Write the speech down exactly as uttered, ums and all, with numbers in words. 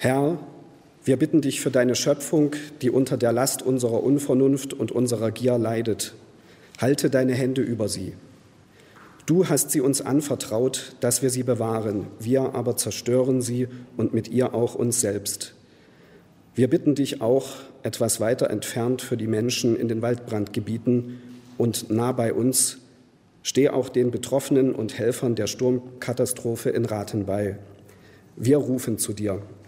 Herr, wir bitten dich für deine Schöpfung, die unter der Last unserer Unvernunft und unserer Gier leidet. Halte deine Hände über sie. Du hast sie uns anvertraut, dass wir sie bewahren. Wir aber zerstören sie und mit ihr auch uns selbst. Wir bitten dich auch, etwas weiter entfernt für die Menschen in den Waldbrandgebieten und nah bei uns, steh auch den Betroffenen und Helfern der Sturmkatastrophe in Rathen bei. Wir rufen zu dir.